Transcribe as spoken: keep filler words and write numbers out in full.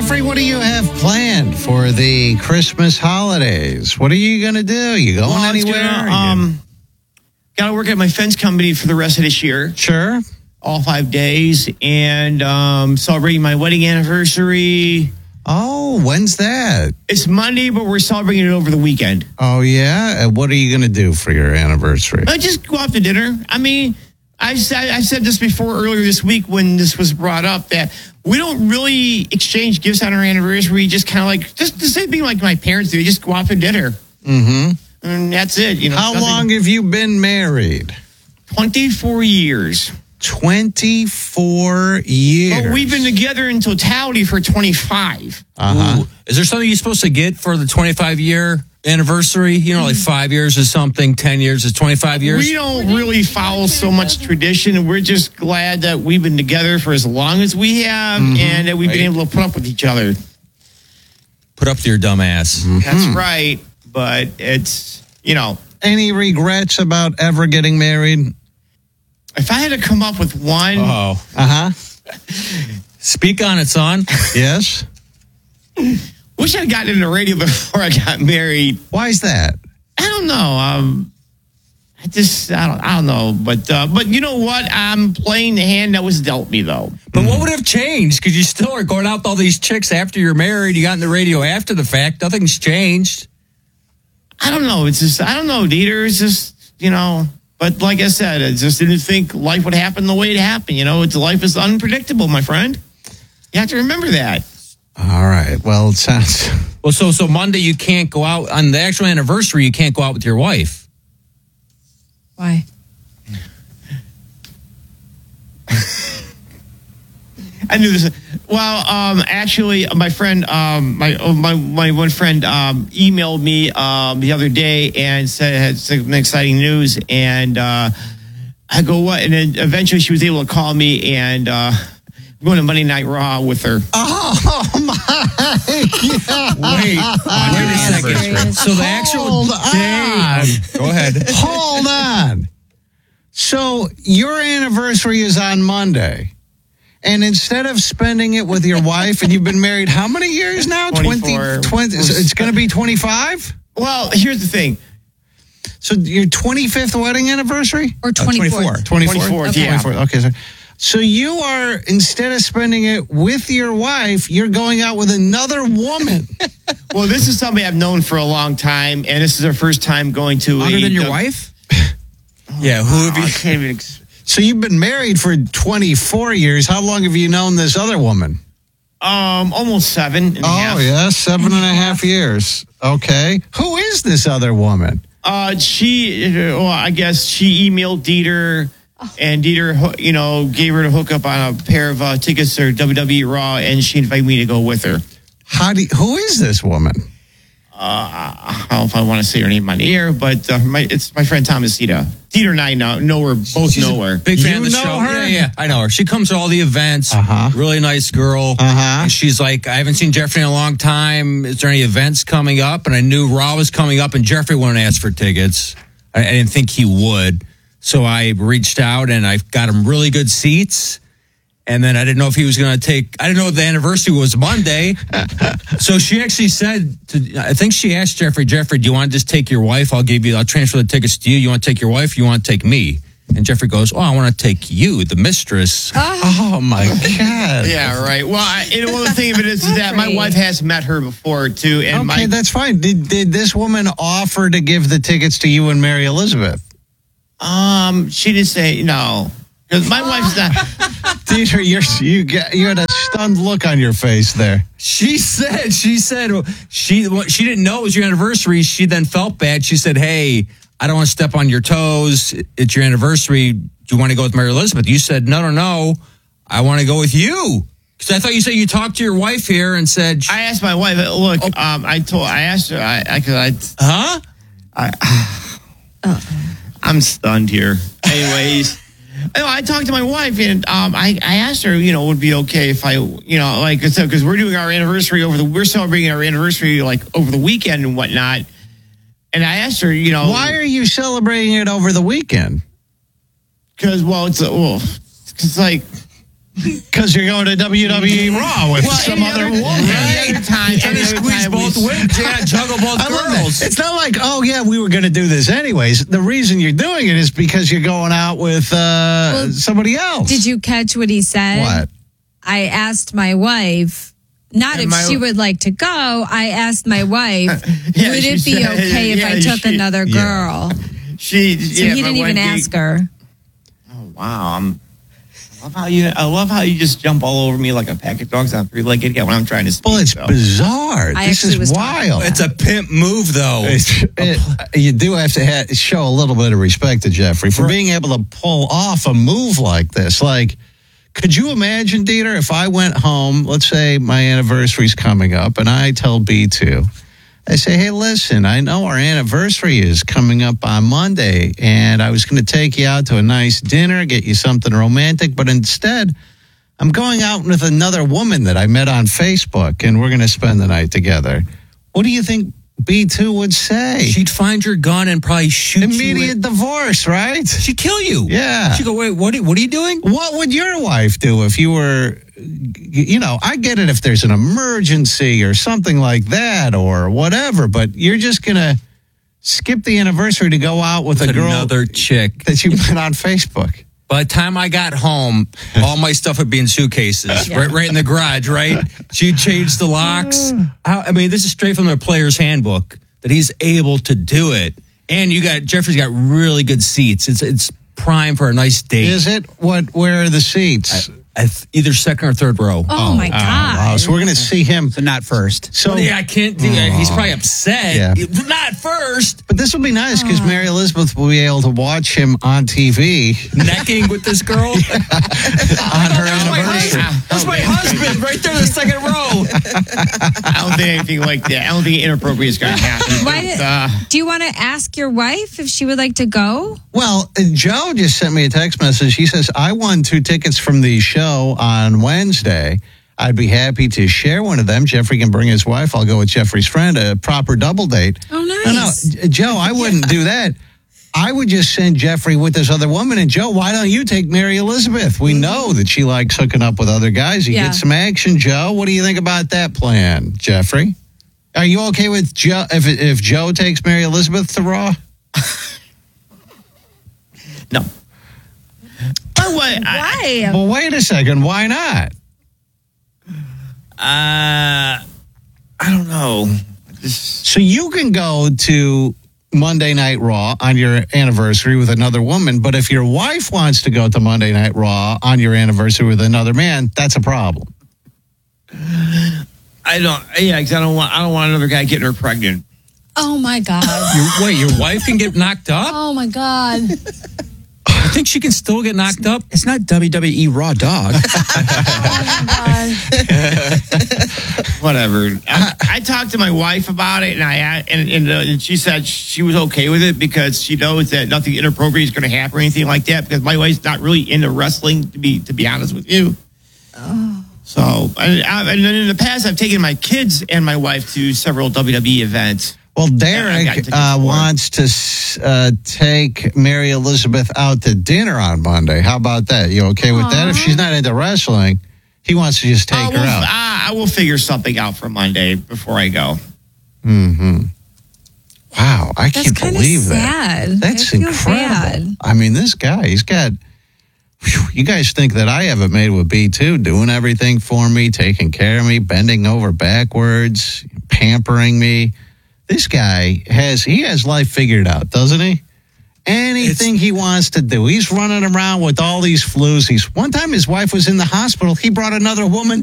Jeffrey, what do you have planned for the Christmas holidays? What are you going to do? You going well, anywhere? Gonna, um, got to work at my fence company for the rest of this year. Sure. All five days. And um, celebrating my wedding anniversary. Oh, when's that? It's Monday, but we're celebrating it over the weekend. Oh, yeah? What are you going to do for your anniversary? I just go out to dinner. I mean, I said, I said this before earlier this week when this was brought up that we don't really exchange gifts on our anniversary. We just kind of like, just the same thing like my parents do. We just go out to dinner. Mm-hmm. And that's it. You know. How nothing. long have you been married? twenty-four years. twenty-four years. But we've been together in totality for twenty-five. Uh-huh. Ooh. Is there something you're supposed to get for the twenty-five year anniversary? You know, like five years is something, ten years is twenty-five years? We don't really follow so much tradition. We're just glad that we've been together for as long as we have mm-hmm. and that we've right. been able to put up with each other. Put up to your dumb ass. Mm-hmm. That's right. But it's, you know. Any regrets about ever getting married? If I had to come up with one. Oh. Uh-huh. Speak on it, son. Yes. Wish I'd gotten into radio before I got married. Why is that? I don't know. Um, I just, I don't, I don't know. But, uh, but you know what? I'm playing the hand that was dealt me, though. But what would have changed? Because you still are going out with all these chicks after you're married. You got in the radio after the fact. Nothing's changed. I don't know. It's just, I don't know, Dieter. It's just, you know. But like I said, I just didn't think life would happen the way it happened. You know, it's, life is unpredictable, my friend. You have to remember that. All right. Well, it sounds... Well, so so Monday you can't go out. On the actual anniversary, you can't go out with your wife. Why? I knew this. Well, um, actually, my friend, um, my oh, my my one friend, um, emailed me um, the other day and said had some exciting news, and uh, I go what? And then eventually she was able to call me, and uh, I'm going to Monday Night Raw with her. Oh my! God. Wait, wait a second. So the actual Hold day. on. Go ahead. Hold on. So your anniversary is on Monday. And instead of spending it with your wife, and you've been married how many years now? twenty-four. twenty, twenty so it's going to be twenty-five? Well, here's the thing. So your twenty-fifth wedding anniversary? Or twenty-fourth. twenty-fourth? twenty-fourth, Okay. yeah. twenty-fourth. Okay, so, so you are, instead of spending it with your wife, you're going out with another woman. Well, this is somebody I've known for a long time, and this is our first time going to Other a, than your the, wife? Yeah, who have I you... can't even ex- So you've been married for twenty-four years. How long have you known this other woman? Um, almost seven and a half. Oh, yeah, seven and a half years. Okay. Who is this other woman? Uh, she, well, I guess she emailed Dieter, and Dieter, you know, gave her to hook up on a pair of uh, tickets to W W E Raw, and she invited me to go with her. How do you, who is this woman? Uh, I don't know if I want to say her name on the air, but uh, my, it's my friend Thomasita. Dieter and I know, know her, both She's know her. Big fan You of the know show. her? Yeah, yeah, I know her. She comes to all the events. Uh-huh. Really nice girl. Uh-huh. And she's like, I haven't seen Jeffrey in a long time. Is there any events coming up? And I knew Raw was coming up, and Jeffrey wanted to ask for tickets. I, I didn't think he would. So I reached out, and I got him really good seats. And then I didn't know if he was going to take, I didn't know if the anniversary was Monday. So she actually said, to, I think she asked Jeffrey, Jeffrey, do you want to just take your wife? I'll give you, I'll transfer the tickets to you. You want to take your wife? You want to take me? And Jeffrey goes, oh, I want to take you, the mistress. Oh, my God. Yeah, right. Well, I, and one the thing of it is, is that my wife has met her before, too. And Okay, my, that's fine. Did, did this woman offer to give the tickets to you and Mary Elizabeth? um, she didn't say no. Because my wife's not... Dieter, you're, you, got, you had a stunned look on your face there. She said, she said, she she didn't know it was your anniversary. She then felt bad. She said, hey, I don't want to step on your toes. It's your anniversary. Do you want to go with Mary Elizabeth? You said, no, no, no. I want to go with you. Because I thought you said you talked to your wife here and said... I asked my wife, look, oh. um, I told, I asked her, I, I, I huh? I, uh, I'm stunned here. Anyways... You know, I talked to my wife, and um, I, I asked her, you know, would it be okay if I, you know, like I said, because we're doing our anniversary over the, we're celebrating our anniversary like over the weekend and whatnot. And I asked her, you know, why are you celebrating it over the weekend? Because, well, it's, well, it's like, Because you're going to W W E Raw with some other woman. Any other time, Trying any to other squeeze time both we- women. You gotta juggle both I love that. girls. It's not like, oh, yeah, we were going to do this anyways. The reason you're doing it is because you're going out with uh, Well, somebody else. Did you catch what he said? What? I asked my wife, not And if my- she would like to go. I asked my wife, Yeah, would she it be said- okay if yeah, I took she- another yeah. girl? She, So yeah, he my didn't even one ask gig- her. Oh, wow. I'm, I love how you. I love how you just jump all over me like a pack of dogs on three-legged cat when I'm trying to speak. Well, it's so. bizarre. I this actually is was talking wild. It's a pimp move, though. It's- it- you do have to ha- show a little bit of respect to Jeffrey for being able to pull off a move like this. Like, could you imagine, Dieter, if I went home, let's say my anniversary's coming up, and I tell B two, I say, hey, listen, I know our anniversary is coming up on Monday, and I was going to take you out to a nice dinner, get you something romantic, but instead, I'm going out with another woman that I met on Facebook, and we're going to spend the night together. What do you think B two would say? She'd find your gun and probably shoot Immediate you. divorce, right? She'd kill you. Yeah. She'd go, wait, what, are- what are you doing? What would your wife do if you were, you know, I get it if there's an emergency or something like that or whatever, but you're just going to skip the anniversary to go out with a girl Another chick. that you met on Facebook. By the time I got home, all my stuff would be in suitcases, right, right in the garage, right? She'd change the locks. How, I mean, this is straight from the player's handbook that he's able to do it. And you got Jeffrey's got really good seats. It's it's prime for a nice date. Is it? What? Where are the seats? I th- either second or third row. Oh, my God. wow. So we're going to see him. So not first. So, yeah, I can't do that. He's probably upset. Yeah. Not first. but this will be nice because Mary Elizabeth will be able to watch him on T V Necking with this girl. on her That's my anniversary. husband. That's my husband right there in the second row. I don't think anything like that. I don't think inappropriate is going to happen. Why but, did- uh, Do you want to ask your wife if she would like to go? Well, uh, Joe just sent me a text message. He says, I won two tickets from the show on Wednesday. I'd be happy to share one of them. Jeffrey can bring his wife. I'll go with Jeffrey's friend, a proper double date. Oh, No, no, nice. J- Joe, I wouldn't do that. I would just send Jeffrey with this other woman. And Joe, why don't you take Mary Elizabeth? We know that she likes hooking up with other guys. You Yeah. get some action, Joe. What do you think about that plan, Jeffrey? Are you okay with Joe if if Joe takes Mary Elizabeth to Raw? no. By the way, I, Why? Well, wait a second. Why not? uh, I don't know. This, So you can go to Monday Night Raw on your anniversary with another woman, but if your wife wants to go to Monday Night Raw on your anniversary with another man, that's a problem. I don't. Yeah, because I don't want. I don't want another guy getting her pregnant. Oh, my God. Your, wait, your wife can get knocked up? Oh, my God. I think she can still get knocked up. It's not W W E Raw Dog. Whatever. I, I talked to my wife about it, and I and and, uh, and she said she was okay with it because she knows that nothing inappropriate is going to happen or anything like that. Because my wife's not really into wrestling, to be to be honest with you. Oh. So, I, I, and then in the past, I've taken my kids and my wife to several W W E events. Well, I got Derek tickets uh, for it. wants to uh, take Mary Elizabeth out to dinner on Monday. How about that? You okay with that? If she's not into wrestling, he wants to just take I her will, out. I, I will figure something out for Monday before I go. Mm-hmm. Wow, I That's can't kind of believe that. sad. That's I feel incredible. bad. I mean, this guy, he's got. Whew, you guys think that I have it made with B two, doing everything for me, taking care of me, bending over backwards, pampering me. This guy has he has life figured out, doesn't he? Anything he wants to do. He's running around with all these flus. He's one time his wife was in the hospital. He brought another woman